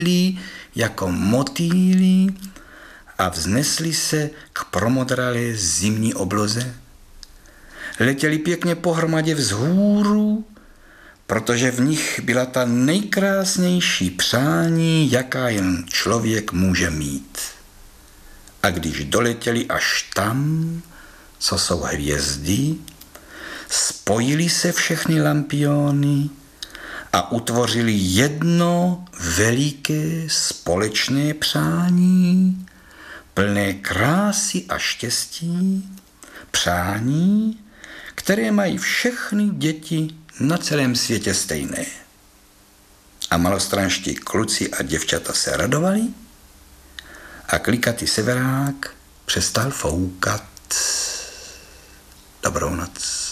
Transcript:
jako motýlí a vznesli se k promodralé zimní obloze. Letěli pěkně pohromadě vzhůru, protože v nich byla ta nejkrásnější přání, jaká jen člověk může mít. A když doletěli až tam, co jsou hvězdy, spojili se všechny lampiony a utvořili jedno veliké společné přání, plné krásy a štěstí, přání, které mají všechny děti na celém světě stejné. A malostranští kluci a děvčata se radovali a klikatý severák přestal foukat. Dobrou noc.